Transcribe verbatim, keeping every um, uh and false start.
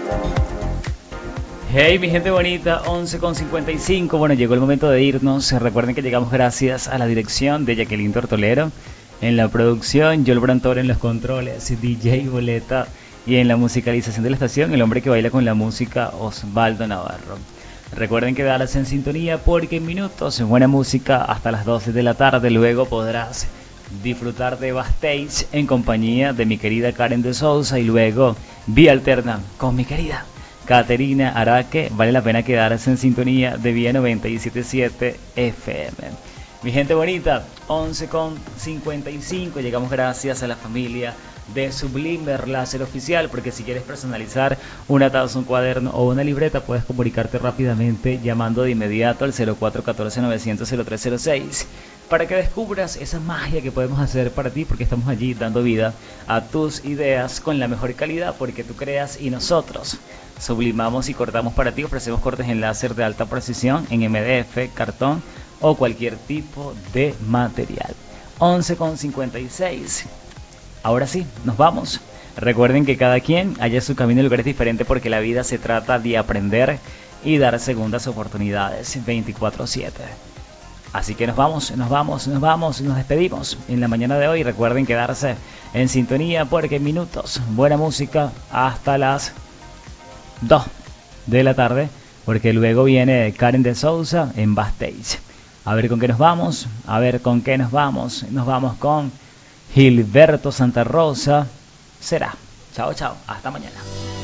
Hey, mi gente bonita, once con cincuenta y cinco. Bueno, llegó el momento de irnos. Recuerden que llegamos gracias a la dirección de Jacqueline Tortolero, en la producción, Joel Brantor en los controles, D J Boleta, y en la musicalización de la estación, el hombre que baila con la música, Osvaldo Navarro. Recuerden quedarse en sintonía porque en minutos, buena música hasta las doce de la tarde. Luego podrás disfrutar de Backstage en compañía de mi querida Karen de Sousa y luego Vía Alterna con mi querida Caterina Araque. Vale la pena quedarse en sintonía de Vía noventa y siete punto siete F M. Mi gente bonita, once con cincuenta y cinco. Llegamos gracias a la familia de Sublimer Láser Oficial, porque si quieres personalizar una taza, un cuaderno o una libreta, puedes comunicarte rápidamente llamando de inmediato al cero cuatro uno cuatro novecientos cero tres cero seis para que descubras esa magia que podemos hacer para ti, porque estamos allí dando vida a tus ideas con la mejor calidad, porque tú creas y nosotros sublimamos y cortamos para ti. Ofrecemos cortes en láser de alta precisión en M D F, cartón o cualquier tipo de material. once con cincuenta y seis. Ahora sí, nos vamos. Recuerden que cada quien haya su camino en lugares diferentes, porque la vida se trata de aprender y dar segundas oportunidades veinticuatro siete. Así que nos vamos, nos vamos, nos vamos, nos despedimos en la mañana de hoy. Recuerden quedarse en sintonía porque en minutos, buena música hasta las dos de la tarde, porque luego viene Karen de Sousa en Backstage. A ver con qué nos vamos, a ver con qué nos vamos. Nos vamos con Gilberto Santa Rosa. Será. Chao, chao. Hasta mañana.